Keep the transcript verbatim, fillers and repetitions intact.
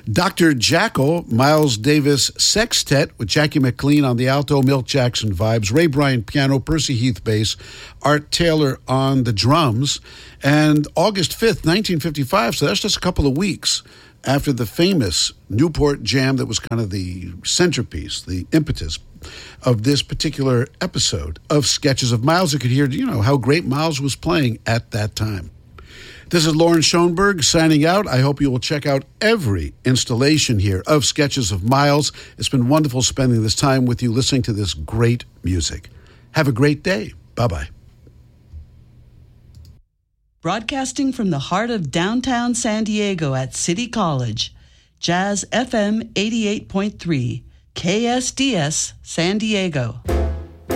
Doctor Jackal, Miles Davis Sextet with Jackie McLean on the alto, Milt Jackson vibes, Ray Bryant piano, Percy Heath bass, Art Taylor on the drums. And August fifth, nineteen fifty-five, so that's just a couple of weeks after the famous Newport Jam that was kind of the centerpiece, the impetus of this particular episode of Sketches of Miles. You could hear, you know, how great Miles was playing at that time. This is Lauren Schoenberg signing out. I hope you will check out every installation here of Sketches of Miles. It's been wonderful spending this time with you, listening to this great music. Have a great day. Bye-bye. Broadcasting from the heart of downtown San Diego at City College, Jazz F M eighty-eight point three, K S D S San Diego.